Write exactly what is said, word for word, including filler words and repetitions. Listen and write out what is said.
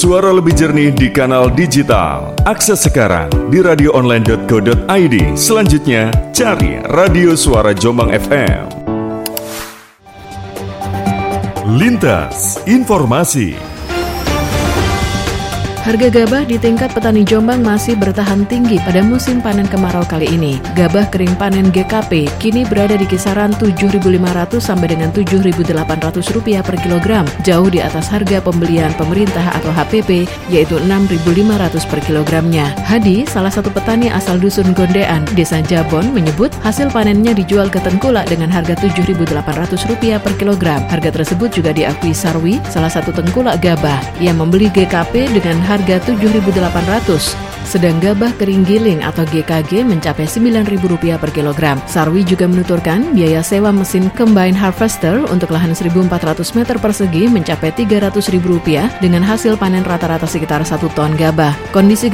bersuara lebih jernih di kanal digital. Akses sekarang di radio online dot co dot i d. Selanjutnya, cari Radio Suara Jombang F M. Lintas Informasi. Harga gabah di tingkat petani Jombang masih bertahan tinggi pada musim panen kemarau kali ini. Gabah kering panen G K P kini berada di kisaran tujuh ribu lima ratus sampai dengan tujuh ribu delapan ratus rupiah per kilogram, jauh di atas harga pembelian pemerintah atau H P P, yaitu enam ribu lima ratus per kilogramnya. Hadi, salah satu petani asal Dusun Gondean, Desa Jabon, menyebut hasil panennya dijual ke Tengkulak dengan harga tujuh ribu delapan ratus rupiah per kilogram. Harga tersebut juga diakui Sarwi, salah satu Tengkulak gabah, yang membeli G K P dengan harga tujuh ribu delapan ratus. Sedang gabah kering giling atau G K G mencapai sembilan ribu rupiah per kilogram. Sarwi juga menuturkan biaya sewa mesin combine harvester untuk lahan seribu empat ratus meter persegi mencapai tiga ratus ribu rupiah dengan hasil panen rata-rata sekitar satu ton gabah. Kondisi